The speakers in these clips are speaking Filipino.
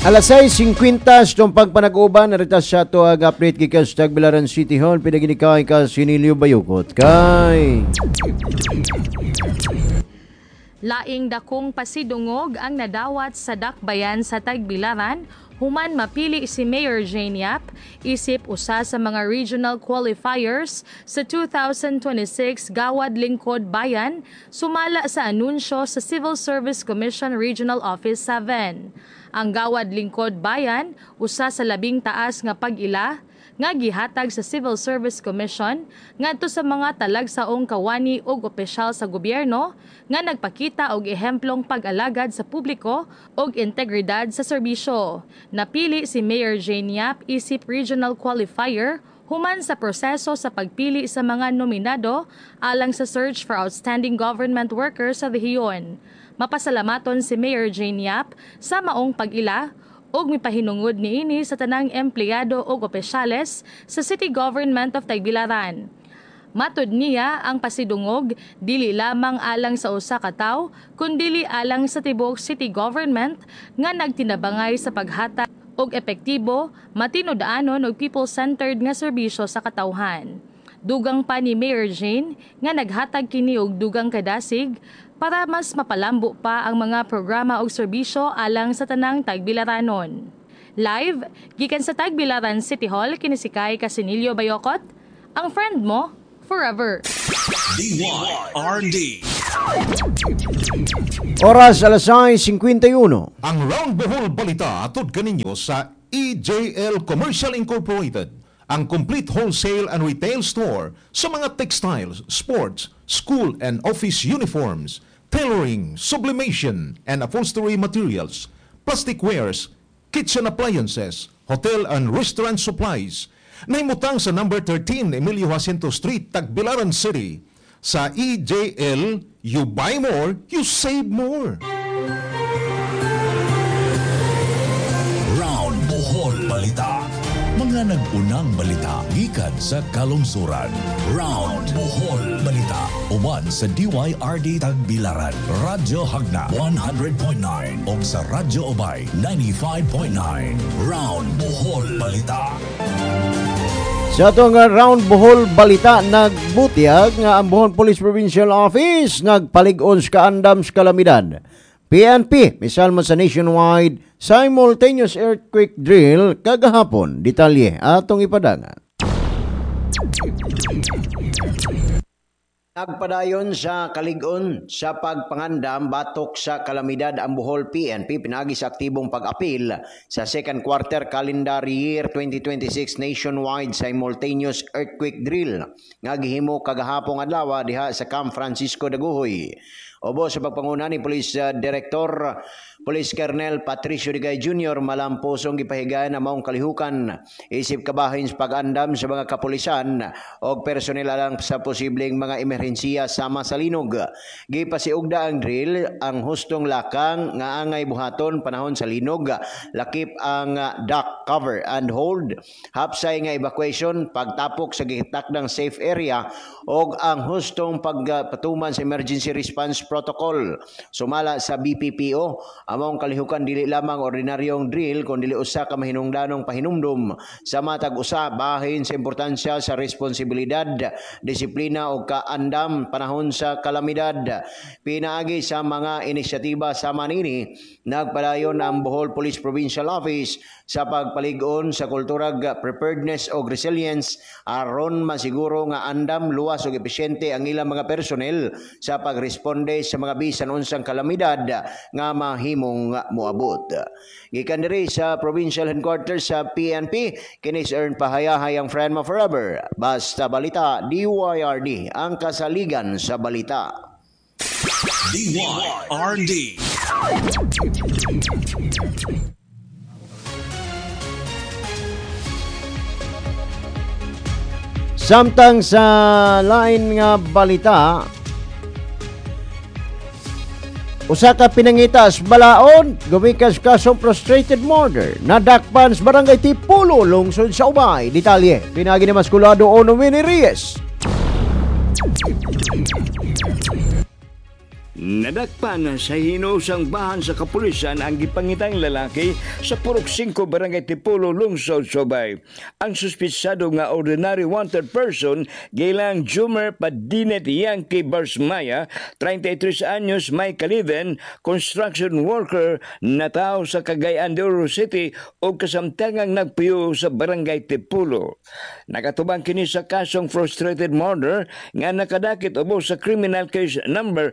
Alas 6:50 itong pagpanag-uban, narita sa ito ang update kay Tagbilaran City Hall, pinaginikay ka Sinilio Bayukot. Kay laing dakong pasidungog ang nadawat sa dakbayan sa Tagbilaran, human mapili si Mayor Jane Yap isip usa sa mga regional qualifiers sa 2026 Gawad Lingkod Bayan, sumala sa anunsyo sa Civil Service Commission Regional Office 7. Ang Gawad Lingkod Bayan, usa sa labing taas nga pag-ila nga gihatag sa Civil Service Commission ngadto sa mga talagsaong kawani ug opisyal sa gobyerno nga nagpakita og ehemplong pag-alagad sa publiko ug integridad sa serbisyo. Napili si Mayor Jane Yap isip regional qualifier human sa proseso sa pagpili sa mga nominado alang sa Search for Outstanding Government Workers sa rehiyon. Mapasalamaton si Mayor Jane Yap sa maong pag-ila ug mipahinungod niini sa tanang empleyado ug opisyales sa City Government of Tagbilaran. Matud niya ang pasidungog dili lamang alang sa usa ka tawo kundi alang sa tibuok city government nga nagtinabangay sa paghatag og epektibo, matinudaanon ug people-centered nga serbisyo sa katawhan. Dugang pa ni Mayor Jane nga naghatag kini og dugang kadasig para mas mapalambo pa ang mga programa o serbisyo alang sa tanang Tagbilaranon. Live, gikan sa Tagbilaran City Hall, kinisikay ka Sinilio Bayokot, ang friend mo forever. DYRD. oras alas 6:51. Ang Round Bohol Balita atod kaninyo sa EJL Commercial Incorporated, ang complete wholesale and retail store sa mga textiles, sports, school and office uniforms, tailoring, sublimation and upholstery materials, plastic wares, kitchen appliances, hotel and restaurant supplies. Nahimutang sa number 13 Emilio Jacinto Street, Tagbilaran City. Sa EJL, you buy more, you save more. Round Bohol Balita. Mga nag-unang balita gikan sa kalungsuran. Round Bohol Balita. Uban sa DYRD Tagbilaran, Radyo Hagna 100.9 o sa Radyo Obay 95.9. Round Bohol Balita. Sa itong Round Bohol Balita, nagbutiag nga ang Bohol Police Provincial Office nagpalig-on sa kaandam sa kalamidad. PNP, misal mo sa nationwide simultaneous earthquake drill kagahapon. Detalye atong ipadangan. Nagpadayon sa kalig-on sa pagpangandam batok sa kalamidad ang Bohol PNP pinagi sa aktibong pag-apil sa second quarter calendar year 2026 nationwide simultaneous earthquake drill nga gihimo kagahapon adlaw diha sa Camp Francisco Daguhoy. Obo sa pagpanguna ni Police Director Police Colonel Patricio Digay Jr. malampusong gipahigayon na maong kalihukan isip kabahin sa pag-andam sa mga kapulisan o personel alang sa posibleng mga emerhensiya sama sa linog. Gipasiugda ang drill ang hustong lakang nga angay buhaton panahon sa linog, lakip ang duck cover and hold, hapsay nga evacuation, pagtapok sa gitakdang safe area o ang hustong pagpatuman sa emergency response protocol. Sumala sa BPPO, among kalihukan dili lamang ordinaryong drill kundi usa ka mahinungdanong pahinumdum sa matag usa bahin sa importansya sa responsibilidad, disiplina ug kaandam panahon sa kalamidad. Pinaagi sa mga inisyatiba sama nini, nagpadayon ang Bohol Police Provincial Office sa pagpalig-on sa kulturag preparedness o resilience aron masiguro nga andam, luwas ug epesyente ang ilang mga personel sa pagresponde sa mga bisan unsang kalamidad nga mahimong moabot. Gikan diri sa provincial headquarters sa PNP, kinis Ern Pahayahay ang friend mo forever. Basta Balita, DYRD, ang kasaligan sa balita. DYRD. Samtang sa lain nga balita, usa ka pinangitas balaod gumikas kaso frustrated murder nadakpan sa barangay Tipulo, lungsod sa Ubay. Detalye pinagi ni Maskulado Ono Winnie Reyes. Nadakpan sa hinusang bahan sa kapulisan ang gipangitang lalaki sa Purok 5 Barangay Tipolo, Lungsod, Subay. Ang suspisado nga ordinary wanted person gilang Jumer Padinet Yankee Barsmaya, 33 anyos, may kaliden, construction worker na tao sa Cagayan de Oro City o kasamtangang nagpuyo sa Barangay Tipolo. Nakatubang kini sa kasong frustrated murder nga nakadakit ubo sa criminal case number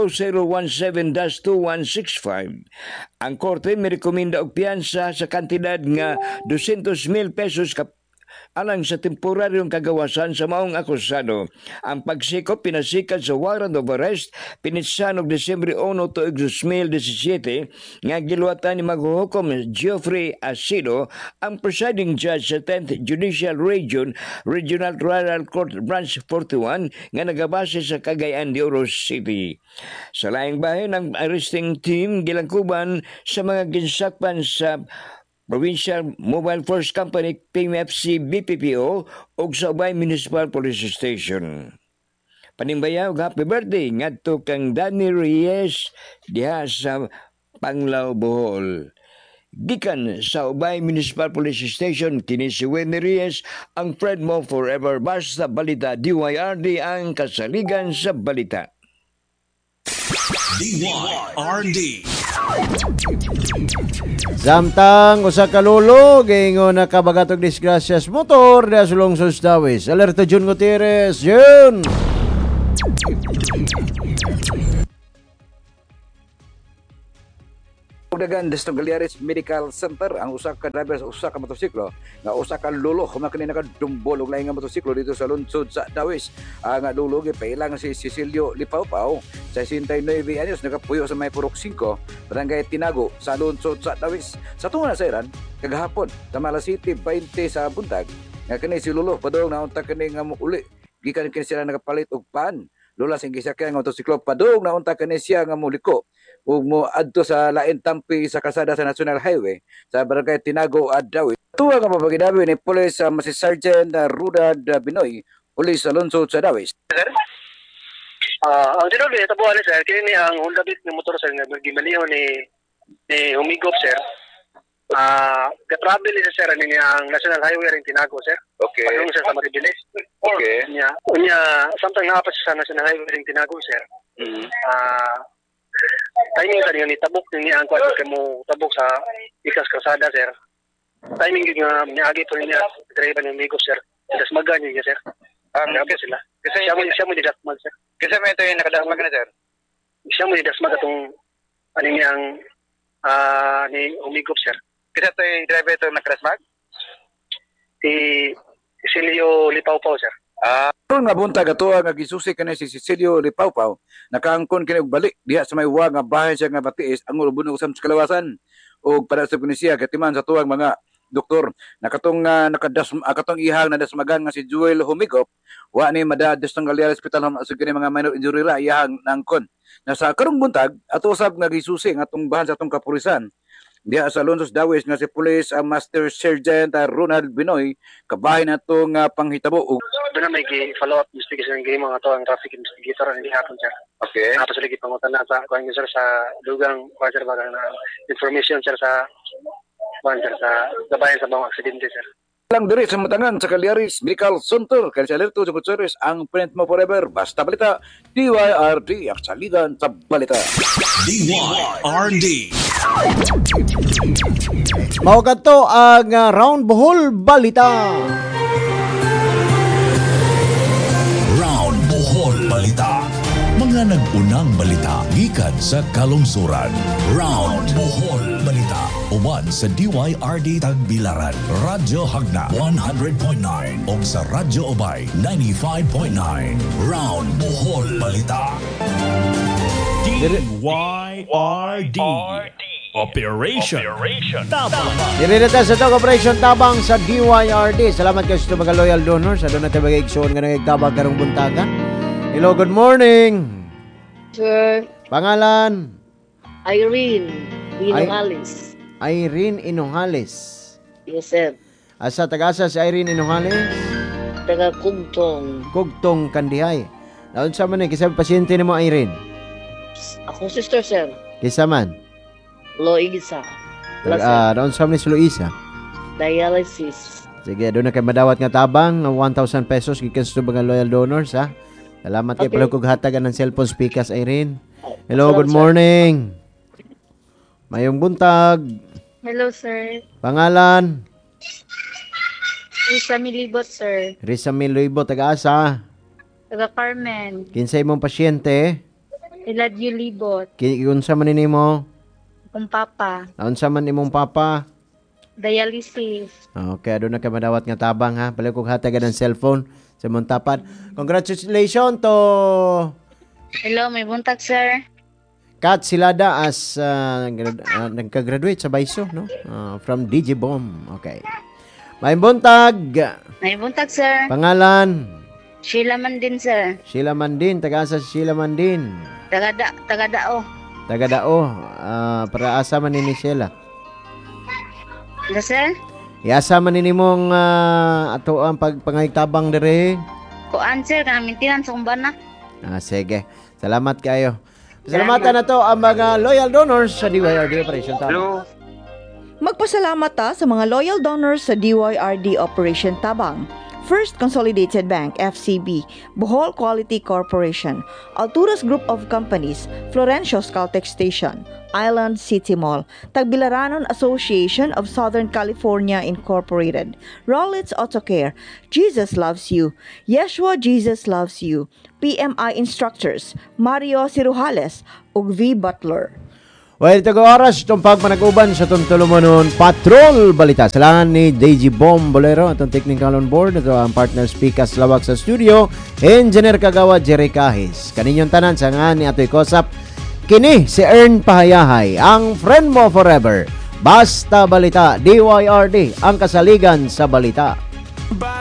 2017-2165. Ang korte mirekomenda og piyansa sa kantidad nga 200,000 pesos alang sa temporaryong kagawasan sa maong akusado. Ang pagsikop pinasikat sa warrant of arrest pinitsan og Disyembre 1 tuig 2017 nga giluwatan ni maghuhukom Geoffrey Asido, ang presiding judge sa 10th Judicial Regional Trial Court Branch 41 nga nagabase sa Cagayan de Oro City. Sa laing bahin, ang arresting team gilangkuban sa mga ginsakpan sa Provincial Mobile Force Company, PMFC BPPO o sa Ubay Municipal Police Station. Panimbaya og happy birthday ngadto kang Danny Reyes diha sa Panglao, Bohol. Gikan sa Ubay Municipal Police Station, kini si Wendy Reyes, ang friend mo forever. Basta balita, DYRD ang kasaligan sa balita. DYRD. Samtang usa ka lulo gingon nakabagatog disgrasyas motor da sulong Sustawis. Alerto Jun Gutierrez, Jun. Dagan Desto Galiaris Medical Center ang usa ka driver sa usa ka motorsiklo nga usa ka lulo human kani nakadumbol og laing nga motorsiklo dito sa lungsod sa Dawis. Ang lulo gipailang si Cecilio Lipawpaw sa 69 anyos nagapuyo sa may Purok 5 Barangay Tinago sa lungsod sa Dawis. Sa tunga na sayran kagahapon sa Mala City 20 sa buntag nga kani si lulo padung na unta kani nga uli gikan kini sila nagapalit og pan lula sing gisakyan nga motorsiklo padung na unta kani siya nga muliko ug mo adto sa lain tampi sa kalsada sa National Highway sa Barangay Tinago, Dawit. Tuwa nga mapagidabi ni Police si Sergeant Rudad Binoy, Police sa lungsod sa Dawit. Ang tinuli ito po sir, kini ang Honda Beat ng motor sir nga gimaliho ni Humigop sir. Katravel siya sir ni ang National Highway ring Tinago sir. Okay. Padung siya sa Maribilis. Okay. Unya samtang nga pa siya sa National Highway ring Tinago sir. Timing sa ni tabok ni ang kwan kay mo tabok sa ikas kalsada sir. Timing gyud nga niagi po niya driver ni Humigop sir. Tapos maganya niya sir. Okay sila. Kasi siya mo didasmag sir. Kasi may ito yung nakadasmag na sir. Siya mo didasmag atong ano niyang ni Humigop sir. Kasi ito yung driver ito nakadasmag? Si Cecilio Lipawpaw sir. Karon nga buntag ato nga gisusi kanay si Cecilio Lipawpaw nakaangkon kini og balik diha sa may wa nga bahay siya nga batiis ang ubunog sa kalawasan og para sa punisya katiman sa tuwang mga doktor nakatong katong ihang na dasmagan nga si Joel Humigop wa ni madadis tong Galiares Hospital sa kini mga minor injury ra ihang nangkon na sa karong buntag ato usab nga gisusi nga atong bahan sa atong kapulisan diha sa Lungsod Dawis nga si Police Master Sergeant Ronald Binoy kabahin nato nga panghitabo og doon na may follow up investigation ng mga to ang traffic investigator ang gihapon sir. okay Tapos lagi pangutan na sa kuan sir sa dugang quarter ba na information sir sa kuan sir sa gabayan sa mga aksidente sir. lang diri sa matangan sa Galiares Medical Center kay sa alerto sa Gutierrez ang print mo forever basta balita DYRD ang saligan sa balita. DYRD. Mao kadto ang Round Bohol Balita. Round Bohol Balita. Mga nag-unang balita gikan sa kalungsuran. Round Bohol Balita. Uban sa DYRD Tagbilaran, Radyo Hagna 100.9 o sa Radyo Ubay 95.9. Round Bohol Balita. DYRD Operation Tabang. Diririta sa ito, Operation Tabang sa DYRD. Salamat kayo sa mga loyal donors. Sa doon natin mag-igsoon ka ng igtabang karong buntagan. Hello, good morning. Sir, Pangalan? Irene Inongales. Irene Inongales. Yes, sir. Asa tagasa si Irene Inongales? Taga Kugtong. Kugtong Kandihay. Naon sa man kisab pasyente nimo Irene? Akong sister, sir. Kisa man? Loisa. Wala, sir. Doon sa ni Luisa. Dialysis. Sige, doon na kayo madawat nga tabang, 1,000 pesos, gikan sa mga loyal donors, ha? Salamat kayo Okay. pala kong hatagan ng cellphone speakers, Irene. Hello, Salamat, good sir. morning. Mayong buntag. Hello, sir. Pangalan? Isa Milibot, sir. Risa Miluibo, taga-asa. Taga Carmen. Kinsay mong pasyente? Iladyo Libot. Unsa man nimo? Kung papa. Unsa man imong papa? Dialysis. Okay, doon na kayo madawat nga tabang, ha? Pala kong hatagan ng cellphone sa mong tapat. Congratulations to Hello, may buntag, sir. Kat Silada as nagka-graduate sa Baiso, no? From Digibom. Okay. May buntag. May buntag, sir. Pangalan? Sheila man din, sir. Sheila Mandin. Taga-asa si Sheila Mandin. Taga-dao. Taga-dao. Para asa man ni Sheila. Hello, sir. Iasa man ni mong ato ang pagpangaytabang dire. Kuan, sir. Kanang sa kumbana. Sige. Salamat kayo. Salamatan na to ang mga loyal donors sa DYRD Operation Tabang. Hello. Magpasalamat ta sa mga loyal donors sa DYRD Operation Tabang. First Consolidated Bank, FCB, Bohol Quality Corporation, Alturas Group of Companies, Florencio's Caltex Station, Island City Mall, Tagbilaranon Association of Southern California Incorporated, Rollins Auto Care, Jesus Loves You, Yeshua Jesus Loves You, PMI Instructors, Mario Cirujales, ug V. Butler. Well, ito oras itong pagmanag-uban sa Tuntulumanon Patrol Balita. Salamat ni Deji Bom Bolero, itong technical on board. Ito ang partner speakers lawak sa studio. Engineer Kagawa, Jerry Kahis. Kaninyong tanan sa nga ni Atoy Kosap. Kini si Ern Pahayahay, ang friend mo forever. Basta Balita, DYRD, ang kasaligan sa balita.